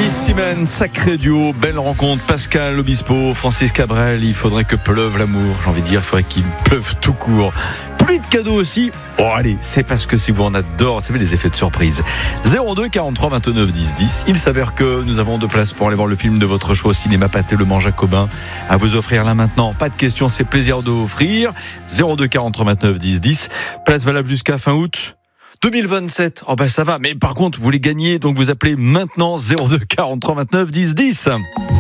Simène, sacré duo, belle rencontre. Pascal Obispo, Francis Cabrel. Il faudrait que pleuve l'amour. J'ai envie de dire, il faudrait qu'il pleuve tout court. Plus de cadeaux aussi. Oh allez, c'est parce que si vous en adorez, ça fait des effets de surprise. 02 43 29 10 10. Il s'avère que nous avons 2 places pour aller voir le film de votre choix au cinéma Pathé Le Mans Jacobin à vous offrir là maintenant. Pas de question, c'est plaisir de offrir. 02 43 29 10 10. Place valable jusqu'à fin août 2027, oh ben ça va, mais par contre vous les gagnez, donc vous appelez maintenant 02 43 29 10 10.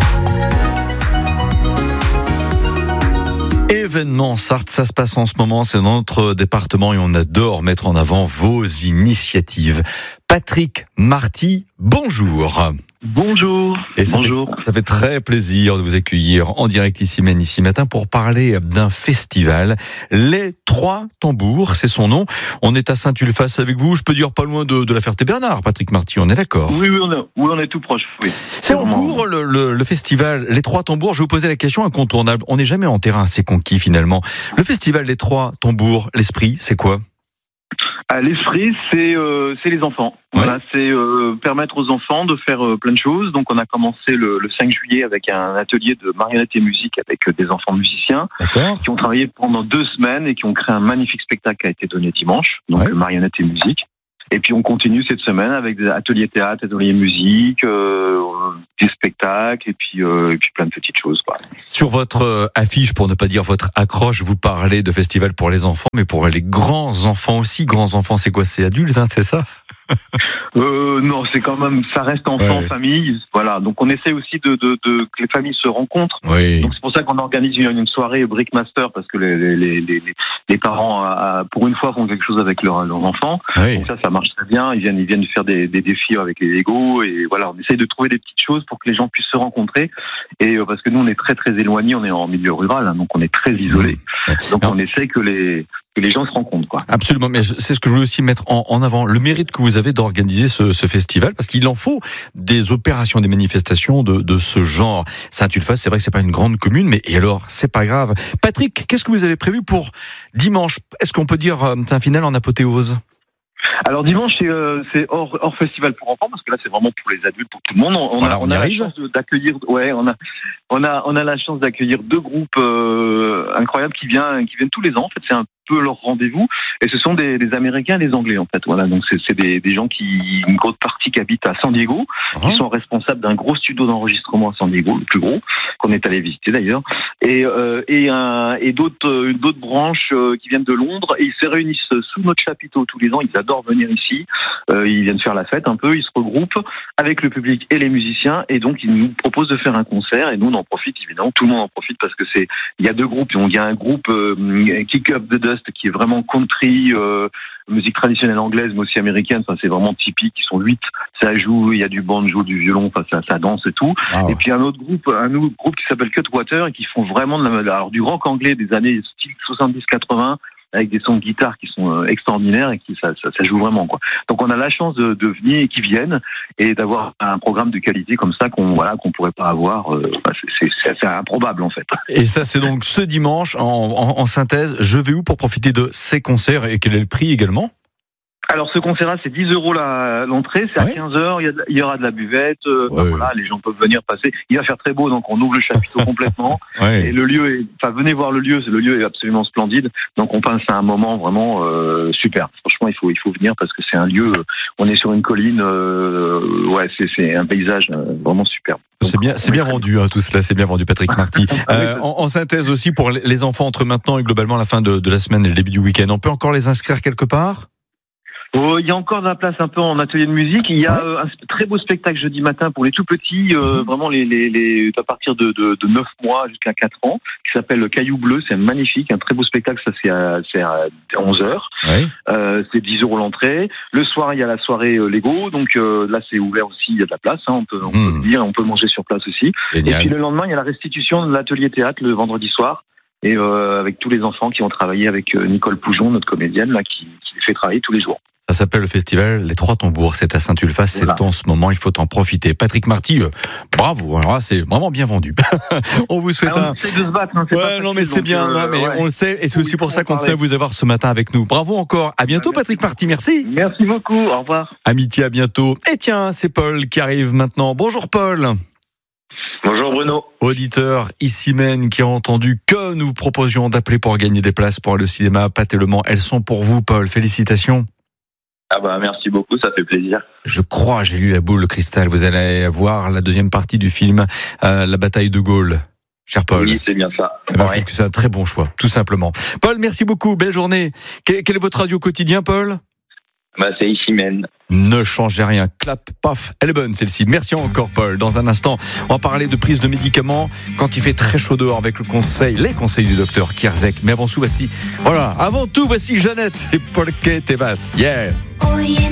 Événement Sarthe, ça se passe en ce moment, c'est dans notre département et on adore mettre en avant vos initiatives. Patrick Marty, bonjour. Bonjour. Et ça fait très plaisir de vous accueillir en direct ici matin pour parler d'un festival. Les 3 tambours, c'est son nom. On est à Saint-Ulphace avec vous. Je peux dire pas loin de la Ferté-Bernard, Patrick Marty, on est d'accord? Oui, on est tout proche. Oui. C'est en cours le festival Les 3 tambours. Je vais vous poser la question incontournable. On n'est jamais en terrain assez conquis finalement. Le festival Les 3 tambours, l'esprit, c'est quoi? L'esprit, c'est les enfants. Ouais. Voilà, c'est permettre aux enfants de faire plein de choses. Donc, on a commencé le 5 juillet avec un atelier de marionnettes et musique avec des enfants musiciens. D'accord. Qui ont travaillé pendant 2 semaines et qui ont créé un magnifique spectacle qui a été donné dimanche. Donc, Ouais. marionnettes et musique. Et puis, on continue cette semaine avec des ateliers théâtre, ateliers musique, des spectacles et puis plein de petites choses, quoi. Sur votre affiche, pour ne pas dire votre accroche, vous parlez de festival pour les enfants, mais pour les grands enfants aussi. Grands enfants, c'est quoi? C'est adultes, hein, c'est ça? Non, c'est quand même, ça reste enfant, Ouais. famille. Voilà. Donc, on essaie aussi que les familles se rencontrent. Oui. Donc, c'est pour ça qu'on organise une soirée Brickmaster parce que les parents, pour une fois, font quelque chose avec leurs enfants. Oui. Donc ça marche très bien. Ils viennent faire des défis avec les Lego et voilà, on essaye de trouver des petites choses pour que les gens puissent se rencontrer. Et parce que nous, on est très très éloignés, on est en milieu rural, hein, donc on est très isolés. Donc Non. on essaie que les gens se rencontrent, quoi. Absolument, mais c'est ce que je voulais aussi mettre en avant, le mérite que vous avez d'organiser ce festival, parce qu'il en faut des opérations, des manifestations de ce genre. Saint-Ulphace, c'est vrai que c'est pas une grande commune, mais et alors, c'est pas grave. Patrick, qu'est-ce que vous avez prévu pour dimanche? Est-ce qu'on peut dire c'est un final en apothéose? Alors dimanche c'est hors festival pour enfants parce que là c'est vraiment pour les adultes, pour tout le monde. On a la chance d'accueillir, on a la chance d'accueillir 2 groupes incroyables qui viennent tous les ans. En fait, c'est un peu leur rendez-vous et ce sont des Américains et des Anglais en fait. Voilà, donc c'est des gens une grosse partie qui habitent à San Diego, qui sont responsables d'un gros studio d'enregistrement à San Diego, le plus gros qu'on est allé visiter d'ailleurs, et d'autres branches qui viennent de Londres et ils se réunissent sous notre chapiteau tous les ans. Ils adorent venir ici, ils viennent faire la fête un peu, ils se regroupent avec le public et les musiciens et donc ils nous proposent de faire un concert et nous on en profite évidemment, tout le monde en profite parce que il y a 2 groupes, il y a un groupe Kick Up the Dust qui est vraiment country, musique traditionnelle anglaise mais aussi américaine, ça c'est vraiment typique, ils sont 8, ça joue, il y a du banjo, du violon, ça danse et tout. Wow. Et puis un autre groupe qui s'appelle Cutwater et qui font vraiment du rock anglais des années style 70-80 avec des sons de guitare qui sont extraordinaires et qui ça joue vraiment, quoi. Donc on a la chance de venir et qu'ils viennent et d'avoir un programme de qualité comme ça qu'on pourrait pas avoir. C'est improbable en fait. Et ça, c'est donc ce dimanche en synthèse. Je vais où pour profiter de ces concerts et quel est le prix également? Alors ce concert-là, c'est 10 € l'entrée, c'est à 15h, il y aura de la buvette, voilà, les gens peuvent venir passer. Il va faire très beau, donc on ouvre le chapiteau complètement. Et le lieu venez voir le lieu est absolument splendide. Donc on passe à un moment vraiment super. Franchement, il faut venir parce que c'est un lieu, on est sur une colline, c'est un paysage vraiment superbe. C'est bien vendu, hein, tout cela, c'est bien vendu, Patrick Marty. En synthèse aussi pour les enfants entre maintenant et globalement la fin de la semaine et le début du week-end, on peut encore les inscrire quelque part? Il y a encore de la place un peu en atelier de musique. Il y a un très beau spectacle jeudi matin pour les tout petits, vraiment les à partir de 9 mois jusqu'à 4 ans, qui s'appelle Le Caillou Bleu. C'est magnifique, un très beau spectacle. Ça c'est à 11h. C'est 10 € l'entrée. Le soir il y a la soirée Lego, donc là c'est ouvert aussi. Il y a de la place. On peut venir, on peut manger sur place aussi. Génial. Et puis le lendemain il y a la restitution de l'atelier théâtre le vendredi soir. Et avec tous les enfants qui ont travaillé avec Nicole Poujon, notre comédienne là, qui les fait travailler tous les jours. Ça s'appelle le festival Les Trois Tambours. C'est à Saint-Ulphace. Voilà. C'est en ce moment. Il faut en profiter. Patrick Marty, bravo. Alors là, c'est vraiment bien vendu. On vous souhaite on essaie de se battre. C'est pas facile, non, mais c'est bien. Non, mais on le sait. Et c'est aussi pour ça qu'on tenait à vous avoir ce matin avec nous. Bravo encore. À bientôt, Patrick Marty. Merci. Merci beaucoup. Au revoir. Amitié, à bientôt. Et tiens, c'est Paul qui arrive maintenant. Bonjour, Paul. Bonjour Bruno. Auditeur ici même qui a entendu que nous vous proposions d'appeler pour gagner des places pour aller au cinéma Pâté Le Mans. Elles sont pour vous, Paul. Félicitations. Ah bah merci beaucoup, ça fait plaisir. Je crois, j'ai lu la boule de cristal. Vous allez voir la deuxième partie du film La bataille de Gaulle. Cher Paul. Oui, c'est bien ça. Je trouve que c'est un très bon choix, tout simplement. Paul, merci beaucoup. Belle journée. Quel est votre radio quotidien, Paul ? Bah c'est ici même. Ne changez rien. Clap, paf, elle est bonne celle-ci. Merci encore, Paul. Dans un instant, on va parler de prise de médicaments quand il fait très chaud dehors avec les conseils du docteur Kierzek. Mais avant tout, voici Jeannette et Paul Tevas. Yeah.